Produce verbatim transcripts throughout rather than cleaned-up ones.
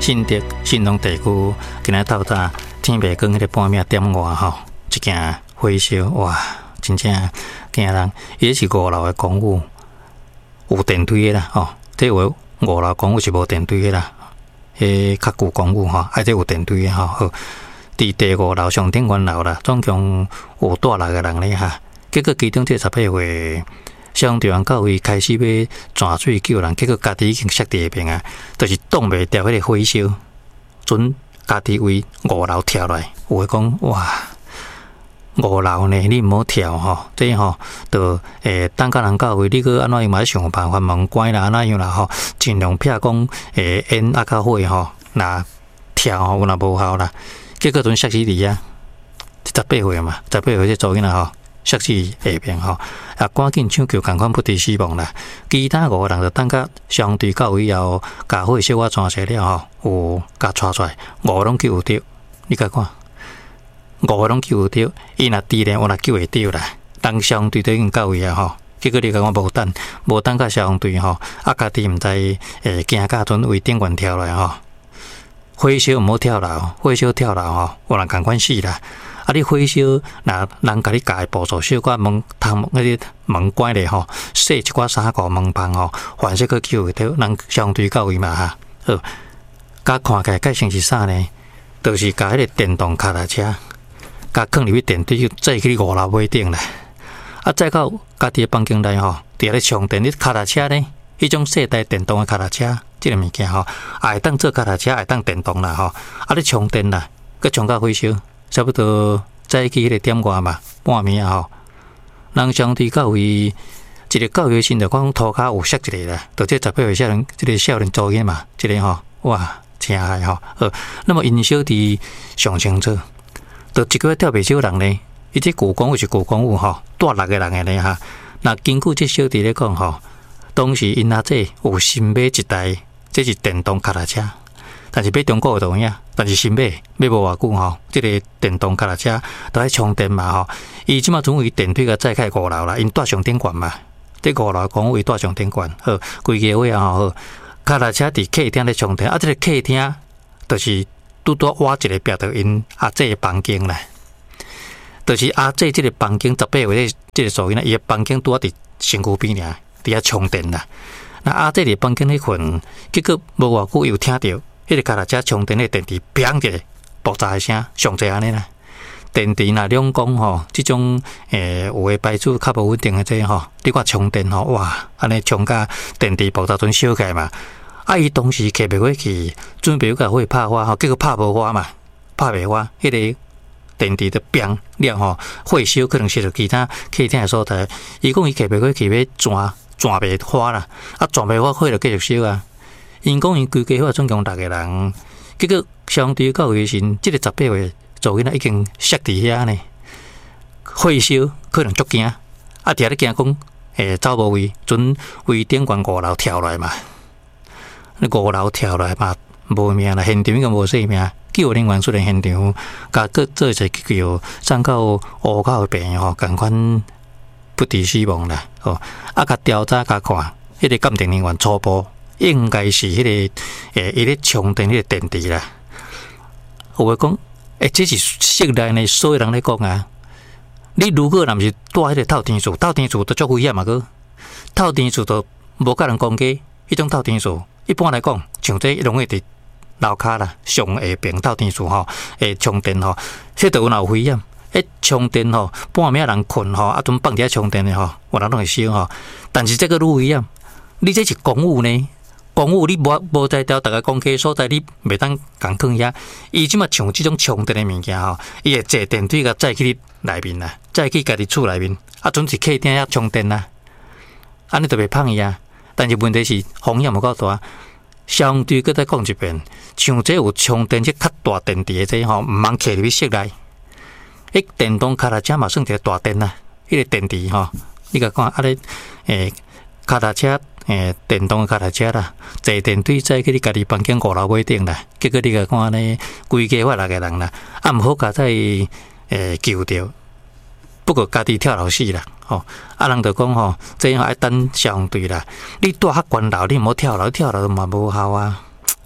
新竹信农地区今仔透早天袂光，迄个半暝点外吼，一件火烧哇，真正惊人。伊是五楼的公寓，有电梯的啦吼。这有五楼公寓是无电梯的啦，迄较旧公寓吼，还得有电梯的吼。好，伫第五楼上顶元楼啦，总共有住六个人咧哈。结果其中这十八岁消防队员到位开始要转水救人，结果家己已经摔伫下边啊，就是挡袂掉迄个火烧，准家己为五楼跳落来。有诶讲哇，五楼呢你毋好跳吼，这吼就诶等到人到位，你搁安怎样嘛想办法门关啦，安怎样啦吼，尽量避讲诶烟啊较火吼，若跳吼有若无效啦。结果阵摔死伫啊，十八岁嘛，十八岁这做囡仔吼。摔死下边吼，啊，赶紧抢救，共款不治死亡啦。其他五个人就等甲消防队到位以后，甲火烧啊全熄了吼，有甲抓出来，五个拢救得着。你甲看，五个拢救得着，伊若低咧，我若救会着啦。当消防队都已经到位啊吼，结果你甲我无等，无等甲消防队吼，啊，家己毋知诶惊甲阵为顶悬跳来吼，火烧毋好跳楼，火烧跳楼吼，有人共款死啦。啊！你火烧，若人甲你家步骤小可门窗那啲门关咧吼，洗一寡衫裤门房吼，凡说去救会着，人相对到位嘛哈。好，甲看起来介像是啥呢？就是甲迄个电动脚踏车，甲放入去电梯，载去五楼尾顶啦。啊，再到家己的房间内吼，伫咧充电，你脚踏车呢？迄种世代电动的脚踏车，即个物件吼，也会当做脚踏车，也会当电动啦吼。啊，你充电啦，佮充到火烧。差不多早起迄个点外嘛，半暝啊吼，人相对到位，一个教育生就讲涂骹有摔一个啦，就这十八岁少年，这个少年做嘅嘛，这个吼，哇，真害吼。呃，那么因小弟上清楚，就一个月跳袂少人呢，伊这旧公寓是旧公寓吼，住六个人嘅呢哈。那根据这小弟咧讲吼，当时因阿姐有新买一台，这是电动脚踏车。但是买中国的就影，但是新买买无偌久吼，即、這个电动脚踏车都爱充电嘛吼。伊即马总为电梯个载开五楼啦，因住上顶悬嘛。这五楼公寓住上顶悬，好，规个位啊吼，脚踏车伫客厅咧充电，啊，即、這个客厅就是拄拄挖一个壁到因阿姐的房间啦。就是阿姐即个房间十八岁即个所因啦，伊个房间拄啊伫身躯边尔，伫遐充电啦。那阿姐伫房间咧困，结果无偌久又听到。迄个脚踏车充电的电池砰一个爆炸的声，上济安尼啦。电池若两公吼，即种诶有诶牌子较无稳定诶这吼，你看充电吼，哇，安尼充甲电池爆炸阵烧起来嘛。啊，伊当时骑袂过去，准备要甲火拍花吼，结果拍无花嘛，拍袂花，迄、那个电池就砰了吼，火烧可能是着其他客厅诶所在。伊讲伊骑袂过去要转转袂花啦，啊转袂花火就继续烧啊。因讲因规家伙总共六个人，结果消防队到位时，即个十八岁做囡仔已经摔伫遐呢，火烧可能足惊，啊，伫遐咧惊讲，诶，走无位，准为顶悬五楼跳落来嘛，五楼跳落来嘛，无命啦，现场已经无生命，救人员出现现场，甲个做一急救，送到乌口病院吼，共款不治死亡啦，哦，啊，甲调查甲看，迄、那个鉴定人员初步。应该是迄、那个诶，伊咧充电迄个电池啦。有诶讲，诶，这是室内呢，所有人咧讲啊。你如果若毋是住迄个透天厝，透天厝都足危险嘛个。透天厝都无甲人公家，迄种透天厝一般来讲，像这容易伫楼骹啦，上下边透天厝吼，诶，充电吼，这都有哪有危险？诶，充电吼，半暝人困吼，啊，阵放伫遐充电的吼，有人拢会烧吼。但是这个愈危险，你这是公寓呢？公寓你无无在调，大家公家所在，你袂当共放遐。伊即马像即种充电的物件吼，伊会坐电梯甲载去你内面啦，载去家己厝内面，啊，准是客厅遐充电啦。安尼就袂芳伊啊。但是问题是风险有够大，消防队搁再讲一遍，像这有充电即较大电池的这吼，毋通摕入去室内。迄电动脚踏车嘛算一个大电啦，迄、那个电池吼，你甲看啊咧，诶，脚踏车。诶，电动脚踏车啦，坐电梯载去你家己房间五楼尾顶啦。结果你甲看呢，规家伙六个人啦，啊，毋好甲再诶救着，不过家己跳楼死啦。吼，啊，人就讲吼，这样爱等消防队啦。你住较悬楼，你毋好跳楼，跳楼嘛无效啊。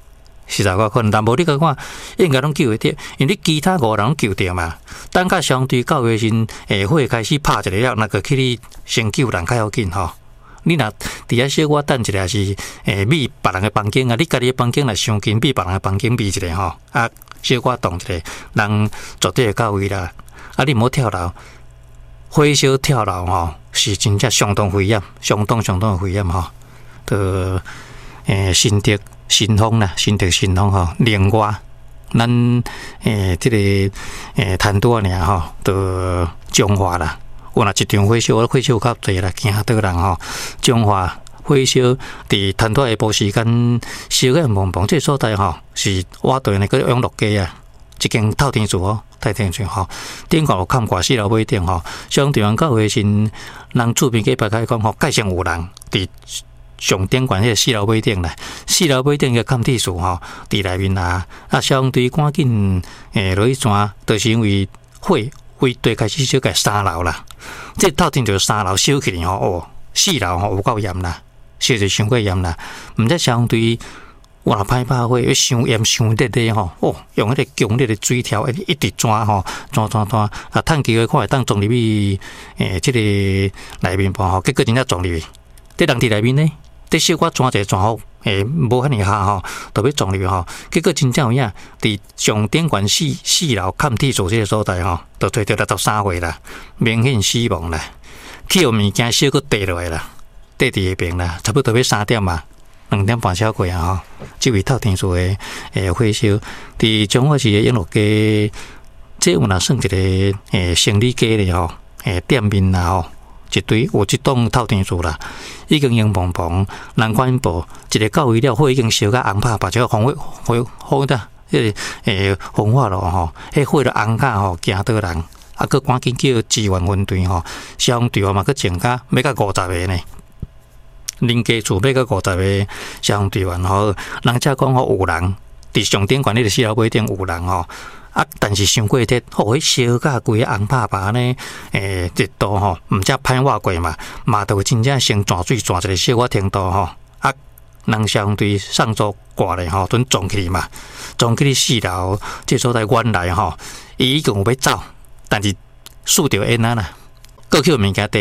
四十外困，但无你甲看，应该拢救会着，因为你其他五人拢救着嘛。等甲相对九月时，诶，火开始拍一个了，那个去你先救人较要紧吼。你若伫遐小我等一下是诶，秘别人诶房间啊，你家己诶房间若伤近，秘别人诶房间秘一下吼，啊，小我动一下，人绝对会到位啦。啊，你毋好跳楼，火烧跳楼吼，是真正相当危险，相当相当危险吼。个诶，新竹新丰啦，新竹新丰吼，另外咱诶，即、这个诶，潭多尔吼，都中华啦。有若一场火烧，火烧较济啦，惊倒人吼。中华火烧伫潭多下晡时间烧个蒙蒙，这所在吼是我对那个永乐街啊，一间透天厝哦，透天厝吼，顶悬有看挂四楼尾顶吼，相对讲九月时，人厝边个白开讲吼，介常有人伫上顶悬迄个四楼尾顶啦，四楼尾顶个看天厝吼，伫内面啊，啊相对赶紧诶落去转，就是因为火。为对开始烧个三楼啦，这透天就三楼烧起来吼，哦，四楼吼有够严啦，烧就伤过严啦。毋则相对我若歹拍火，伤严伤热热吼，哦，用迄个强烈的水条一直转吼，转转转，啊，趁机会看会当撞入去诶，即、这个内面盘吼，结果真正撞入去，伫人伫内面呢，伫小可转者转好。诶，无遐尼下吼，特别撞入吼，结果真正有影，伫上顶悬四四楼看天厝这个所在吼，都推到了十三岁啦，明显死亡啦，去有物件小个跌落来啦，跌伫下边啦，差不多要三点嘛，两点半超过啊吼，即位透天厝诶诶火烧，伫中华市诶永乐街，这有若算一个诶生理街咧吼，诶店面啦吼。一堆有一栋透天厝啦，已经用蓬蓬人管部一个到位了，火已经烧甲红拍拍，就红火火火的，迄个诶红化咯吼，迄火了红甲吼惊倒人，啊，佮赶紧叫支援分队吼，消防队嘛佮增加要甲五十个呢，邻家厝要甲五十个消防队员吼，人家讲吼有人伫上顶悬迄个四楼尾顶有人吼。啊！但是伤过热，吼，迄烧甲规个红拍拍呢，诶，热度吼，毋则歹活过嘛，嘛都真正先转水转一个小可程度吼，啊，人相对上周挂咧吼，准撞起嘛，撞起四楼，这所在原来吼，伊已经有要走，但是输着烟啊啦，过去物件